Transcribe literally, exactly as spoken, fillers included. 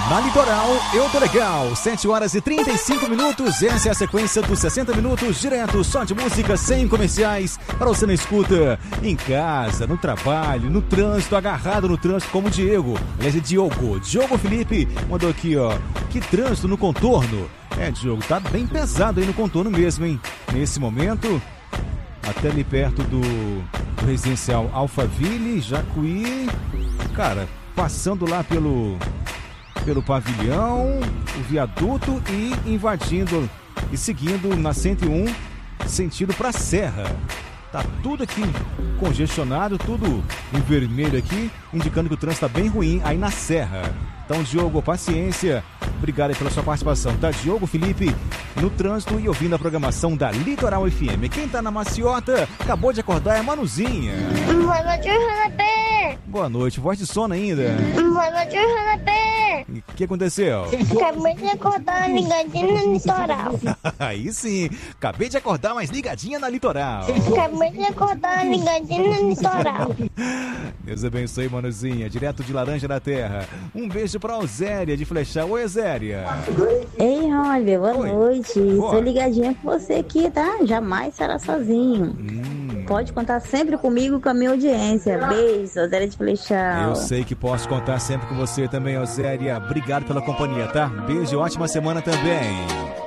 Na Litoral, eu tô legal. sete horas e trinta e cinco minutos. Essa é a sequência dos sessenta minutos direto, só de música, sem comerciais. Para você não escuta em casa, no trabalho, no trânsito, agarrado no trânsito, como o Diego. Aliás, é Diogo. Diogo Felipe mandou aqui, ó. Que trânsito no contorno. É, Diogo, tá bem pesado aí no contorno mesmo, hein? Nesse momento, até ali perto do, do residencial Alphaville, Jacuí. Cara, passando lá pelo... pelo pavilhão, o viaduto e invadindo e seguindo na cento e um, sentido para a Serra. Tá tudo aqui congestionado, tudo em vermelho aqui, indicando que o trânsito tá bem ruim aí na Serra. Então, Diogo, paciência. Obrigado aí pela sua participação, tá? Diogo Felipe, no trânsito e ouvindo a programação da Litoral F M. Quem tá na maciota, acabou de acordar, é a Manuzinha. Boa noite, Renatê. Boa noite, voz de sono ainda. Boa noite, Renatê. O que aconteceu? Acabei de acordar ligadinha na Litoral. Aí sim, acabei de acordar, mas ligadinha na Litoral. Acabei de acordar ligadinha na Litoral. Deus abençoe, Manuzinha, direto de Laranja da Terra. Um beijo pra Oséria de Flechal. Oi, Oséria. Ei, olha, boa Oi. noite. Boa. Tô ligadinha com você aqui, tá? Jamais será sozinho. Hum, Pode contar sempre comigo e com a minha audiência. Beijo, Oséria de Flechal. eu sei que posso contar sempre com você também, Oséria. Obrigado pela companhia, tá? Beijo e ótima semana também.